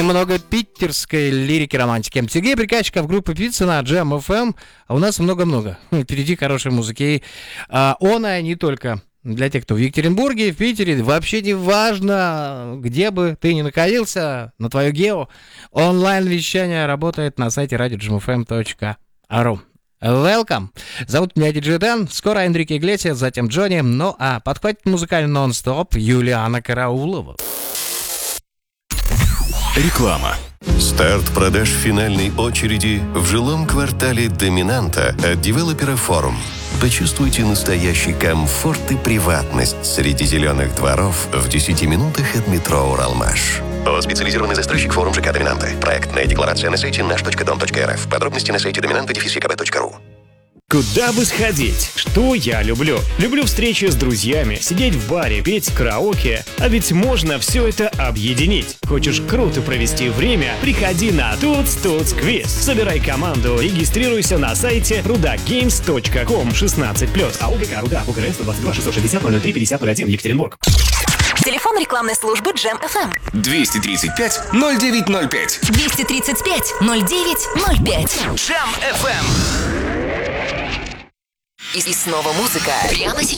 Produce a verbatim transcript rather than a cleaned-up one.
много питерской лирики, романтики. Сергей Приказчиков, группа «Пицца» на Джем эф эм. А у нас много-много. Впереди хорошей музыки. А, она не только для тех, кто в Екатеринбурге, в Питере. Вообще не важно, где бы ты ни находился, на твое гео. Онлайн-вещание работает на сайте радио джем эф эм точка ру. Welcome! Зовут меня Диджей Дэн. Скоро Энрике Иглесиас, затем Джонни. Ну а подхватит музыкальный нон-стоп Юлиана Караулова. Реклама. Старт продаж финальной очереди в жилом квартале «Доминанта» от девелопера «Форум». Почувствуйте настоящий комфорт и приватность среди зеленых дворов в десяти минутах от метро «Уралмаш». О, специализированный застройщик «Форум ЖК Доминанта». Проектная декларация на сайте наш точка дом точка эр эф. Подробности на сайте доминанта точка е ка бэ точка ру. Куда бы сходить? Что я люблю? Люблю встречи с друзьями, сидеть в баре, петь караоке. А ведь можно все это объединить. Хочешь круто провести время? Приходи на Туц Туц Квиз. Собирай команду, регистрируйся на сайте рудакгеймс точка ком шестнадцать плюс. А ОГК Руда ОГРС сто двадцать два шестьсот шестьдесят ноль три пятьдесят ноль один Екатеринбург. Телефон рекламной службы Джем эф эм. двести тридцать пять ноль девять ноль пять. двести тридцать пять ноль девять ноль пять. Джем эф эм. И снова музыка. Прямо сейчас.